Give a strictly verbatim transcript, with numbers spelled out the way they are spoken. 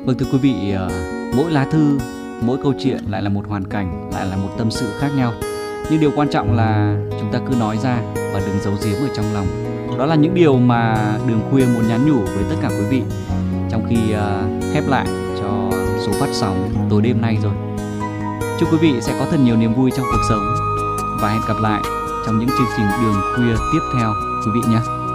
Vâng thưa quý vị, ờ, mỗi lá thư, mỗi câu chuyện lại là một hoàn cảnh, lại là một tâm sự khác nhau. Nhưng điều quan trọng là chúng ta cứ nói ra và đừng giấu giếm ở trong lòng. Đó là những điều mà Đường Khuya muốn nhắn nhủ với tất cả quý vị trong khi ờ, khép lại cho số phát sóng tối đêm nay rồi. Chúc quý vị sẽ có thật nhiều niềm vui trong cuộc sống và hẹn gặp lại trong những chương trình Đường Khuya tiếp theo quý vị nhé.